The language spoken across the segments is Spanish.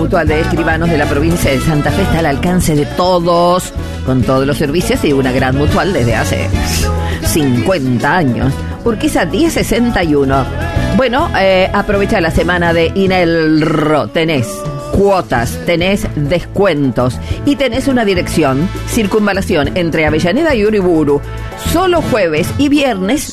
Mutual de Escribanos de la provincia de Santa Fe está al alcance de todos, con todos los servicios y una gran mutual desde hace 50 años. Urquiza 1061. Bueno, aprovecha la semana de Inelro. Tenés cuotas, tenés descuentos y tenés una dirección, circunvalación entre Avellaneda y Uriburu. Solo jueves y viernes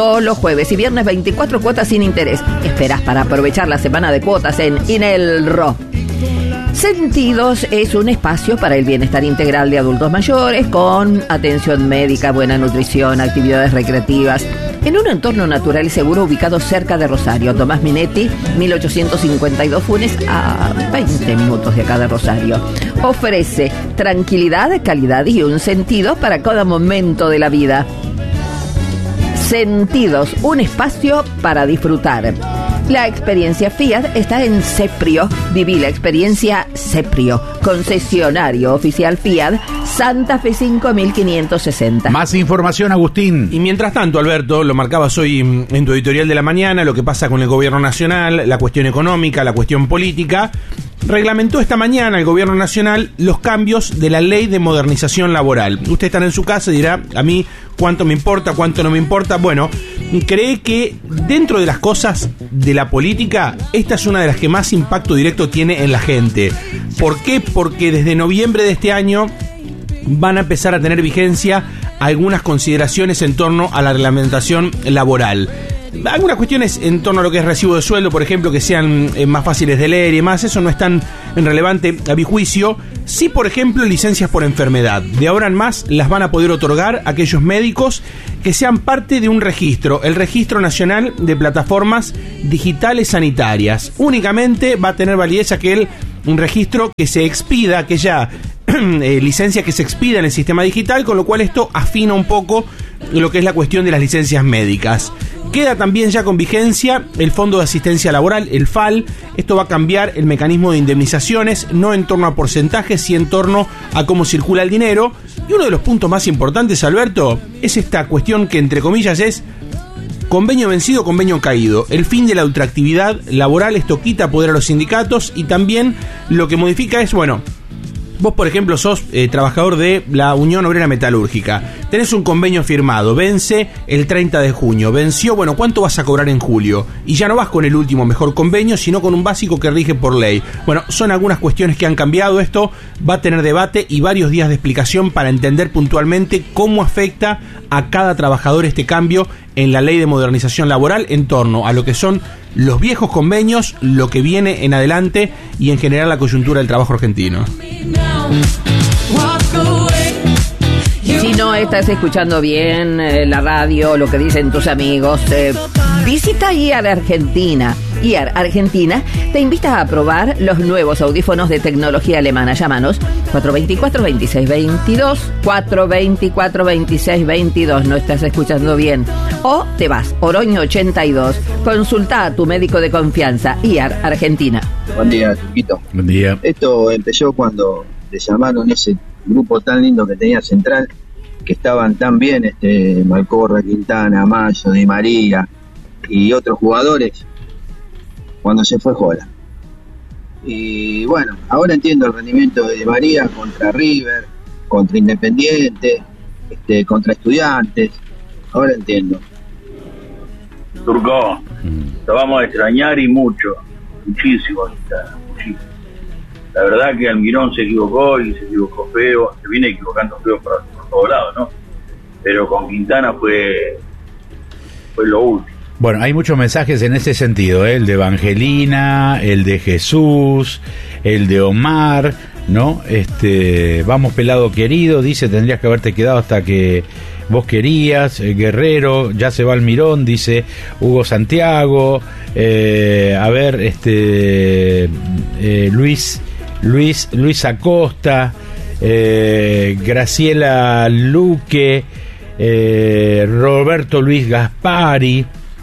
24 cuotas sin interés. ¿Qué esperás para aprovechar la semana de cuotas en Inelro? Sentidos es un espacio para el bienestar integral de adultos mayores con atención médica, buena nutrición, actividades recreativas, en un entorno natural y seguro ubicado cerca de Rosario. Tomás Minetti, 1852 Funes, a 20 minutos de acá de Rosario. Ofrece tranquilidad, calidad y un sentido para cada momento de la vida. Sentidos, un espacio para disfrutar. La experiencia Fiat está en Ceprio. Viví la experiencia Ceprio. Concesionario oficial Fiat, Santa Fe 5560. Más información, Agustín. Y mientras tanto, Alberto, lo marcabas hoy en tu editorial de la mañana, lo que pasa con el gobierno nacional, la cuestión económica, la cuestión política. Reglamentó esta mañana el gobierno nacional los cambios de la ley de modernización laboral. Usted está en su casa y dirá, a mí, ¿cuánto me importa, cuánto no me importa? Bueno, cree que dentro de las cosas de la política, esta es una de las que más impacto directo tiene en la gente. ¿Por qué? Porque desde noviembre de este año van a empezar a tener vigencia algunas consideraciones en torno a la reglamentación laboral. Algunas cuestiones en torno a lo que es recibo de sueldo, por ejemplo, que sean más fáciles de leer y más, eso no es tan relevante a mi juicio. Sí, por ejemplo, licencias por enfermedad. De ahora en más las van a poder otorgar aquellos médicos que sean parte de un registro, el Registro Nacional de Plataformas Digitales Sanitarias. Únicamente va a tener validez un registro que se expida, aquella licencia que se expida en el sistema digital, con lo cual esto afina un poco lo que es la cuestión de las licencias médicas. Queda también ya con vigencia el Fondo de Asistencia Laboral, el FAL. Esto va a cambiar el mecanismo de indemnizaciones, no en torno a porcentajes, sino en torno a cómo circula el dinero. Y uno de los puntos más importantes, Alberto, es esta cuestión que, entre comillas, es convenio vencido, convenio caído. El fin de la ultraactividad laboral, esto quita poder a los sindicatos y también lo que modifica es, bueno, vos, por ejemplo, sos trabajador de la Unión Obrera Metalúrgica. Tenés un convenio firmado, vence el 30 de junio. Venció, bueno, ¿cuánto vas a cobrar en julio? Y ya no vas con el último mejor convenio, sino con un básico que rige por ley. Bueno, son algunas cuestiones que han cambiado. Esto va a tener debate y varios días de explicación para entender puntualmente cómo afecta a cada trabajador este cambio en la ley de modernización laboral en torno a lo que son los viejos convenios, lo que viene en adelante y en general la coyuntura del trabajo argentino. Si no estás escuchando bien la radio, lo que dicen tus amigos, visita IAR Argentina. IAR Argentina te invita a probar los nuevos audífonos de tecnología alemana. Llámanos 424-2622, 424-2622. No estás escuchando bien. O te vas, Oroño 82. Consulta a tu médico de confianza, IAR Argentina. Buen día, Chiquito. Buen día. Esto empezó cuando le llamaron ese grupo tan lindo que tenía Central, que estaban tan bien, Malcorra, Quintana, Mayo, Di María y otros jugadores, cuando se fue Jola. Y bueno, ahora entiendo el rendimiento de Di María contra River, contra Independiente, contra Estudiantes. Ahora entiendo. Turco, lo vamos a extrañar y mucho, muchísimo. La verdad que Almirón se equivocó y se equivocó feo, se viene equivocando feo por todos lados, ¿no? Pero con Quintana fue lo último. Bueno, hay muchos mensajes en ese sentido, el de Evangelina, el de Jesús, el de Omar, ¿no? Vamos pelado querido, dice, tendrías que haberte quedado hasta que vos querías. Guerrero, ya se va Almirón, dice Hugo Santiago. Luis Acosta, Graciela Luque, Roberto Luis Gaspari,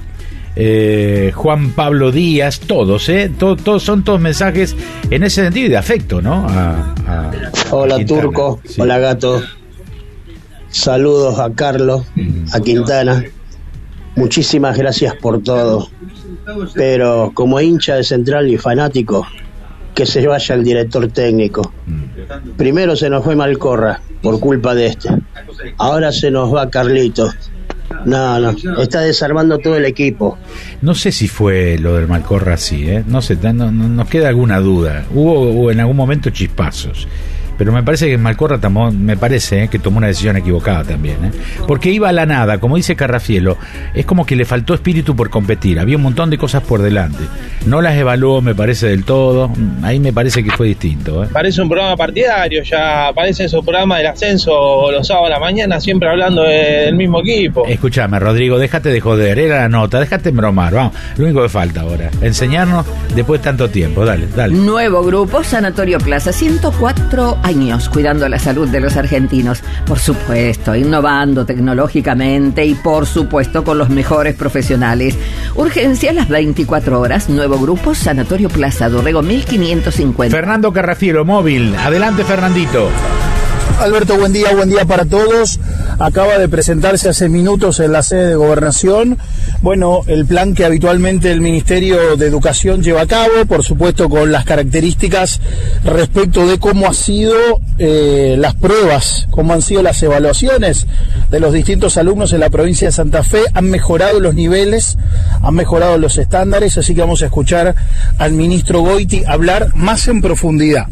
Juan Pablo Díaz, todos, todos son todos mensajes en ese sentido de afecto, ¿no? Hola Quintana. Turco, Sí. Hola Gato, saludos a Carlos, a Quintana, muchísimas gracias por todo, pero como hincha de Central y fanático, que se vaya el director técnico. Primero se nos fue Malcorra por culpa de este. Ahora se nos va Carlito. No, está desarmando todo el equipo. No sé si fue lo del Malcorra así, no sé, no, nos queda alguna duda. Hubo en algún momento chispazos, pero me parece que Malcorra que tomó una decisión equivocada también, porque iba a la nada, como dice Carrafielo. Es como que le faltó espíritu por competir, había un montón de cosas por delante, no las evaluó, me parece, del todo. Ahí me parece que fue distinto, Parece un programa partidario, ya parece esos programas del ascenso los sábados a la mañana, siempre hablando del mismo equipo. Escúchame, Rodrigo, déjate de joder, era la nota, déjate bromar, vamos, lo único que falta ahora, enseñarnos después de tanto tiempo, dale. Nuevo grupo, Sanatorio Plaza, 104 años cuidando la salud de los argentinos, por supuesto, innovando tecnológicamente y por supuesto con los mejores profesionales. Urgencia las 24 horas, nuevo grupo, Sanatorio Plaza, Dorrego 1550. Fernando Carrafielo, móvil, adelante Fernandito. Alberto, buen día para todos. Acaba de presentarse hace minutos en la sede de Gobernación, el plan que habitualmente el Ministerio de Educación lleva a cabo, por supuesto con las características respecto de cómo han sido las pruebas, cómo han sido las evaluaciones de los distintos alumnos en la provincia de Santa Fe. Han mejorado los niveles, han mejorado los estándares, así que vamos a escuchar al ministro Goiti hablar más en profundidad.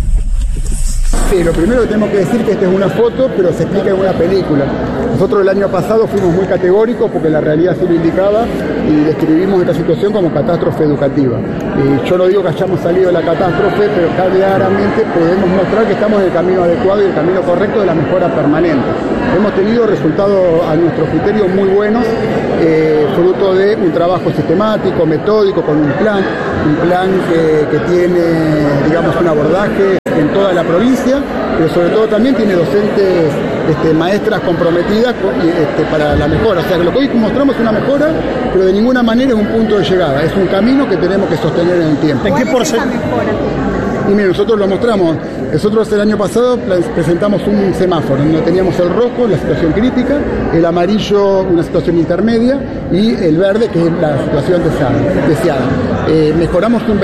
Sí, lo primero que tenemos que decir que esta es una foto, pero se explica en una película. Nosotros el año pasado fuimos muy categóricos porque la realidad sí lo indicaba y describimos esta situación como catástrofe educativa. Yo no digo que hayamos salido de la catástrofe, pero claramente podemos mostrar que estamos en el camino adecuado y el camino correcto de la mejora permanente. Hemos tenido resultados a nuestro criterio muy buenos, fruto de un trabajo sistemático, metódico, con un plan que tiene, digamos, un abordaje en toda la provincia, pero sobre todo también tiene docentes, maestras comprometidas para la mejora. O sea, que lo que hoy mostramos es una mejora, pero de ninguna manera es un punto de llegada, es un camino que tenemos que sostener en el tiempo. ¿En qué porcentaje? Y mire, nosotros lo mostramos. Nosotros el año pasado presentamos un semáforo donde teníamos el rojo, la situación crítica, el amarillo, una situación intermedia, y el verde, que es la situación deseada. Mejoramos un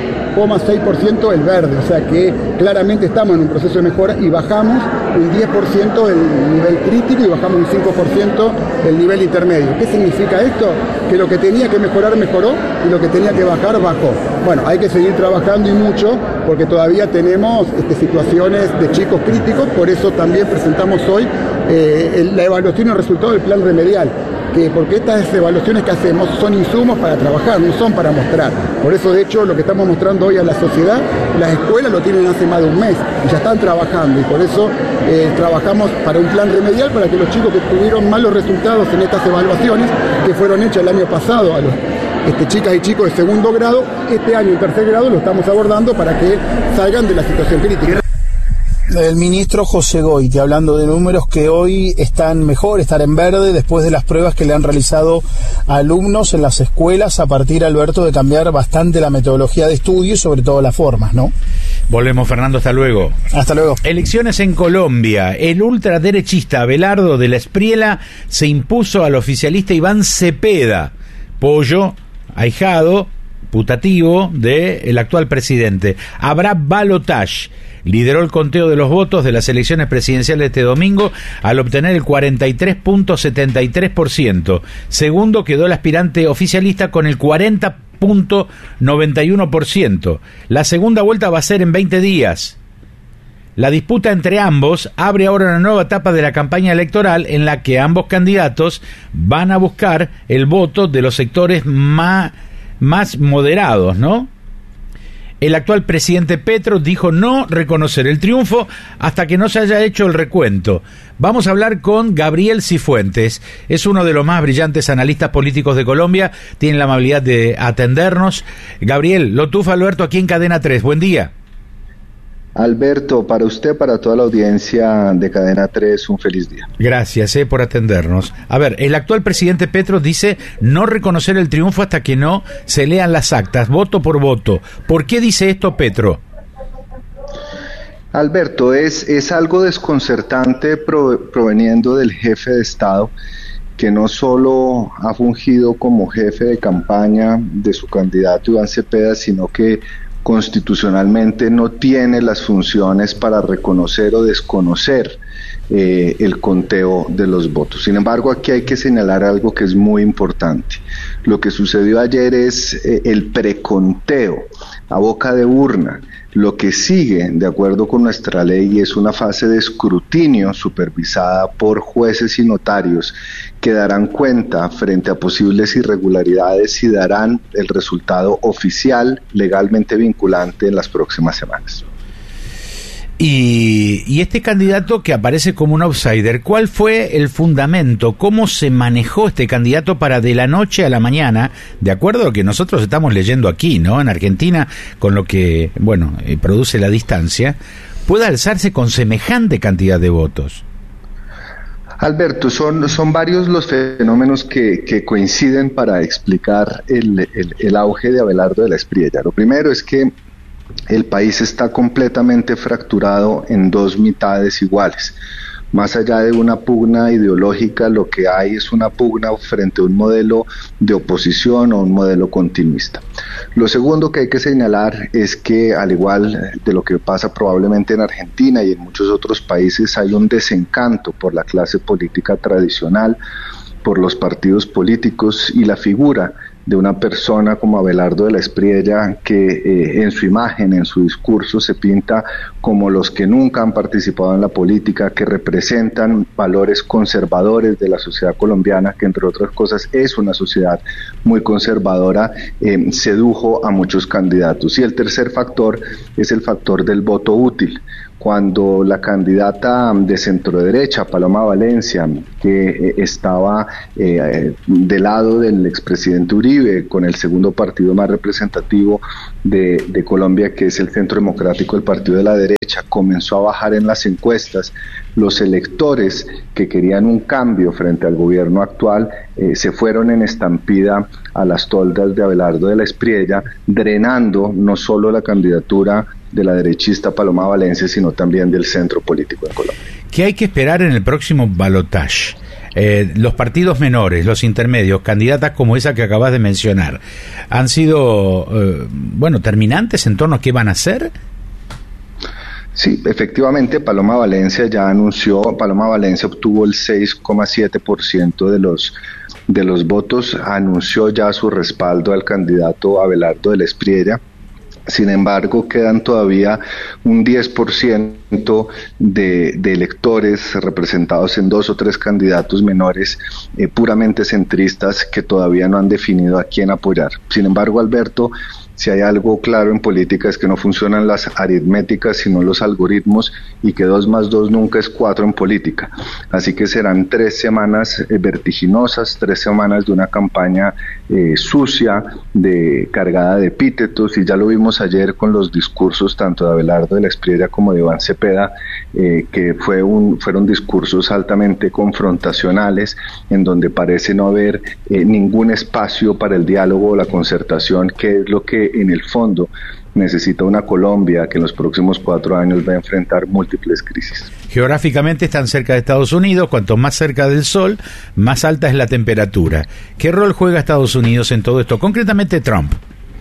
22,6% el verde, o sea que claramente estamos en un proceso de mejora y bajamos un 10% el nivel crítico y bajamos un 5% el nivel intermedio. ¿Qué significa esto? Que lo que tenía que mejorar mejoró y lo que tenía que bajar bajó. Bueno, hay que seguir trabajando y mucho porque todavía tenemos situaciones de chicos críticos, por eso también presentamos hoy la evaluación y el resultado del plan remedial. Porque estas evaluaciones que hacemos son insumos para trabajar, no son para mostrar. Por eso, de hecho, lo que estamos mostrando hoy a la sociedad, las escuelas lo tienen hace más de un mes y ya están trabajando. Y por eso trabajamos para un plan remedial para que los chicos que tuvieron malos resultados en estas evaluaciones, que fueron hechas el año pasado a los chicas y chicos de segundo grado, este año en tercer grado lo estamos abordando para que salgan de la situación crítica. El ministro José Goiti, hablando de números que hoy están mejor, están en verde, después de las pruebas que le han realizado a alumnos en las escuelas, a partir, Alberto, de cambiar bastante la metodología de estudio y sobre todo las formas, ¿no? Volvemos, Fernando, hasta luego. Hasta luego. Elecciones en Colombia. El ultraderechista Abelardo de la Espriella se impuso al oficialista Iván Cepeda, pollo, ahijado, putativo del actual presidente. Habrá balotage. Lideró el conteo de los votos de las elecciones presidenciales este domingo al obtener el 43.73%. Segundo quedó el aspirante oficialista con el 40.91%. La segunda vuelta va a ser en 20 días. La disputa entre ambos abre ahora una nueva etapa de la campaña electoral en la que ambos candidatos van a buscar el voto de los sectores más moderados, ¿no? El actual presidente Petro dijo no reconocer el triunfo hasta que no se haya hecho el recuento. Vamos a hablar con Gabriel Cifuentes. Es uno de los más brillantes analistas políticos de Colombia. Tiene la amabilidad de atendernos. Gabriel, lo tufa Alberto aquí en Cadena 3. Buen día. Alberto, para usted, para toda la audiencia de Cadena 3, un feliz día. Gracias por atendernos. A ver, el actual presidente Petro dice no reconocer el triunfo hasta que no se lean las actas, voto por voto. ¿Por qué dice esto Petro? Alberto, es algo desconcertante proveniendo del jefe de Estado, que no solo ha fungido como jefe de campaña de su candidato Iván Cepeda, sino que constitucionalmente no tiene las funciones para reconocer o desconocer el conteo de los votos. Sin embargo, aquí hay que señalar algo que es muy importante. Lo que sucedió ayer es el preconteo a boca de urna. Lo que sigue, de acuerdo con nuestra ley, es una fase de escrutinio supervisada por jueces y notarios que darán cuenta frente a posibles irregularidades y darán el resultado oficial legalmente vinculante en las próximas semanas. Y este candidato que aparece como un outsider, ¿cuál fue el fundamento? ¿Cómo se manejó este candidato para de la noche a la mañana, de acuerdo a lo que nosotros estamos leyendo aquí, ¿no? En Argentina, con lo que, produce la distancia, pueda alzarse con semejante cantidad de votos? Alberto, son varios los fenómenos que coinciden para explicar el auge de Abelardo de la Espriella. Lo primero es que el país está completamente fracturado en dos mitades iguales. Más allá de una pugna ideológica, lo que hay es una pugna frente a un modelo de oposición o un modelo continuista. Lo segundo que hay que señalar es que, al igual de lo que pasa probablemente en Argentina y en muchos otros países, hay un desencanto por la clase política tradicional, por los partidos políticos y la figura de una persona como Abelardo de la Espriella que en su imagen, en su discurso se pinta como los que nunca han participado en la política, que representan valores conservadores de la sociedad colombiana, que entre otras cosas es una sociedad muy conservadora, sedujo a muchos candidatos. Y el tercer factor es el factor del voto útil. Cuando la candidata de centroderecha, Paloma Valencia, que estaba del lado del expresidente Uribe, con el segundo partido más representativo de Colombia, que es el Centro Democrático, el partido de la derecha, comenzó a bajar en las encuestas, los electores que querían un cambio frente al gobierno actual se fueron en estampida a las toldas de Abelardo de la Espriella, drenando no solo la candidatura de la derechista Paloma Valencia, sino también del centro político en Colombia. ¿Qué hay que esperar en el próximo balotaje? Los partidos menores, los intermedios, candidatas como esa que acabas de mencionar, ¿han sido, terminantes en torno a qué van a hacer? Sí, efectivamente, Paloma Valencia ya anunció, Paloma Valencia obtuvo el 6,7% de los votos, anunció ya su respaldo al candidato Abelardo de la Espriella. Sin embargo, quedan todavía un 10% de electores representados en 2 o 3 candidatos menores puramente centristas que todavía no han definido a quién apoyar. Sin embargo, Alberto, si hay algo claro en política es que no funcionan las aritméticas sino los algoritmos, y que 2 más 2 nunca es 4 en política. Así que serán 3 semanas vertiginosas, 3 semanas de una campaña sucia, cargada de epítetos, y ya lo vimos ayer con los discursos tanto de Abelardo de la Espriella como de Iván Cepeda, que fueron discursos altamente confrontacionales, en donde parece no haber ningún espacio para el diálogo o la concertación, que es lo que en el fondo necesita una Colombia que en los próximos 4 años va a enfrentar múltiples crisis. Geográficamente están cerca de Estados Unidos, cuanto más cerca del sol, más alta es la temperatura. ¿Qué rol juega Estados Unidos en todo esto? Concretamente Trump.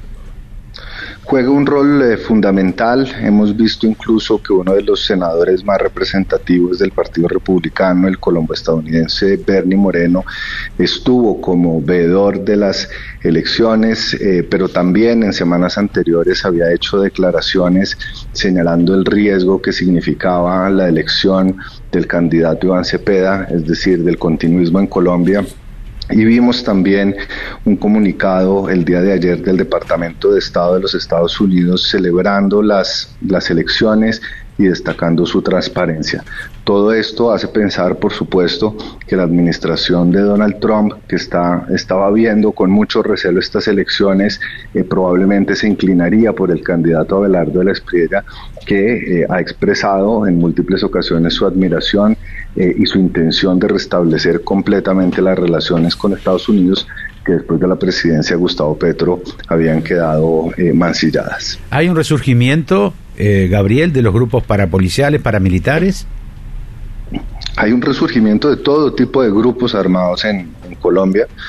Juega un rol fundamental. Hemos visto incluso que uno de los senadores más representativos del Partido Republicano, el colombo-estadounidense Bernie Moreno, estuvo como veedor de las elecciones, pero también en semanas anteriores había hecho declaraciones señalando el riesgo que significaba la elección del candidato Iván Cepeda, es decir, del continuismo en Colombia. Y vimos también un comunicado el día de ayer del Departamento de Estado de los Estados Unidos celebrando las elecciones y destacando su transparencia. Todo esto hace pensar, por supuesto, que la administración de Donald Trump, que estaba viendo con mucho recelo estas elecciones, probablemente se inclinaría por el candidato Abelardo de la Espriella, que ha expresado en múltiples ocasiones su admiración y su intención de restablecer completamente las relaciones con Estados Unidos, que después de la presidencia de Gustavo Petro habían quedado mancilladas. ¿Hay un resurgimiento, Gabriel, de los grupos parapoliciales, paramilitares? Hay un resurgimiento de todo tipo de grupos armados en Colombia.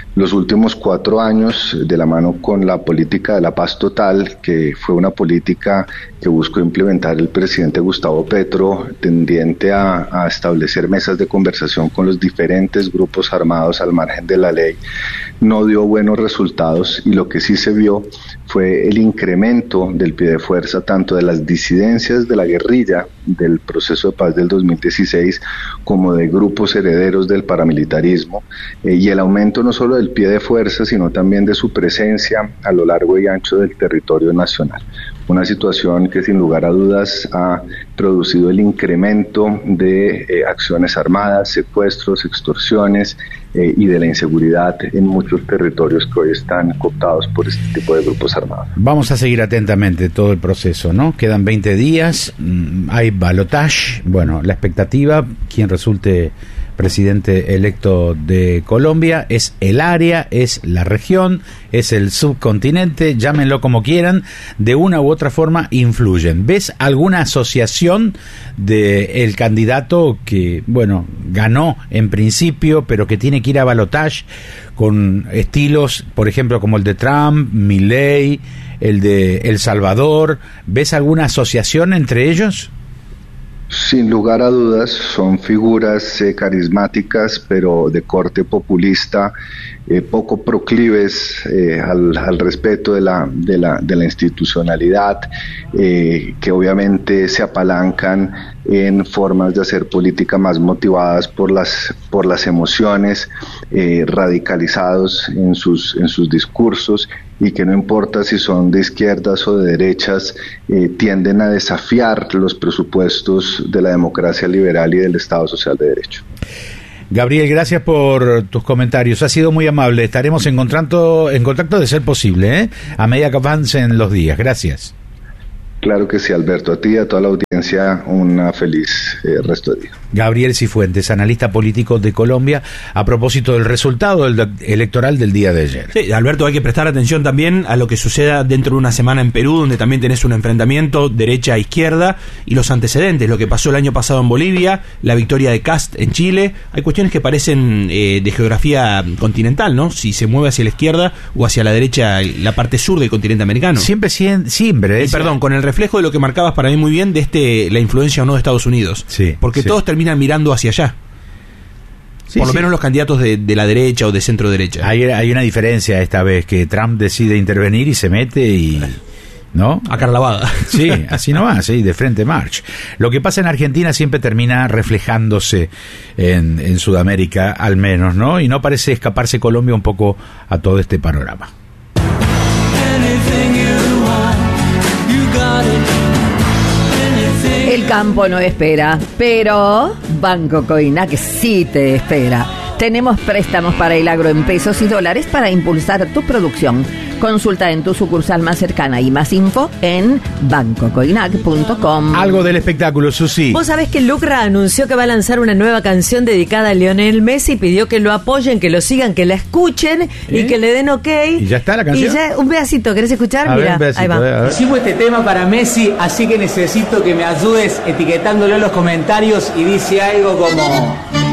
los últimos 4 años, de la mano con la política de la paz total, que fue una política que buscó implementar el presidente Gustavo Petro, tendiente a establecer mesas de conversación con los diferentes grupos armados al margen de la ley, no dio buenos resultados, y lo que sí se vio fue el incremento del pie de fuerza tanto de las disidencias de la guerrilla del proceso de paz del 2016 como de grupos herederos del paramilitarismo, y el aumento no solo del pie de fuerza sino también de su presencia a lo largo y ancho del territorio nacional. Una situación que sin lugar a dudas ha producido el incremento de acciones armadas, secuestros, extorsiones y de la inseguridad en muchos territorios que hoy están cooptados por este tipo de grupos armados. Vamos a seguir atentamente todo el proceso, ¿no? Quedan 20 días, hay balotaje, bueno, la expectativa, quien resulte presidente electo de Colombia, es el área, es la región, es el subcontinente, llámenlo como quieran, de una u otra forma influyen. ¿Ves alguna asociación del candidato que, bueno, ganó en principio, pero que tiene que ir a balotaje con estilos, por ejemplo, como el de Trump, Milei, el de El Salvador? ¿Ves alguna asociación entre ellos? Sin lugar a dudas, son figuras carismáticas, pero de corte populista, poco proclives al respeto de la institucionalidad, que obviamente se apalancan en formas de hacer política más motivadas por las emociones, radicalizados en sus discursos, y que no importa si son de izquierdas o de derechas, tienden a desafiar los presupuestos de la democracia liberal y del Estado Social de Derecho. Gabriel, gracias por tus comentarios, ha sido muy amable. Estaremos en contacto de ser posible, a medida que avancen los días. Gracias. Claro que sí, Alberto. A ti y a toda la audiencia, una feliz resto de día. Gabriel Cifuentes, analista político de Colombia, a propósito del resultado electoral del día de ayer. Sí, Alberto, hay que prestar atención también a lo que suceda dentro de una semana en Perú, donde también tenés un enfrentamiento derecha-izquierda, y los antecedentes, lo que pasó el año pasado en Bolivia, la victoria de Kast en Chile. Hay cuestiones que parecen de geografía continental, ¿no? Si se mueve hacia la izquierda o hacia la derecha, la parte sur del continente americano. Siempre. Perdón, con el reflejo de lo que marcabas para mí muy bien de la influencia o no de Estados Unidos. Sí, porque todos terminan mirando hacia allá. Por lo menos los candidatos de la derecha o de centro derecha. Hay una diferencia esta vez, que Trump decide intervenir y se mete y... ¿no? A cara lavada. Sí, así no va, sí, de frente march. Lo que pasa en Argentina siempre termina reflejándose en Sudamérica, al menos, ¿no? Y no parece escaparse Colombia un poco a todo este panorama. El campo no espera, pero Banco Coinac sí te espera. Tenemos préstamos para el agro en pesos y dólares para impulsar tu producción. Consulta en tu sucursal más cercana y más info en bancocoinac.com. Algo del espectáculo, Susi. Vos sabés que Lucra anunció que va a lanzar una nueva canción dedicada a Lionel Messi, pidió que lo apoyen, que lo sigan, que la escuchen y que le den ok. ¿Y ya está la canción? Y ya, un pedacito, ¿querés escuchar? A Mira, ver, ahí va. Hicimos este tema para Messi, así que necesito que me ayudes etiquetándolo en los comentarios, y dice algo como...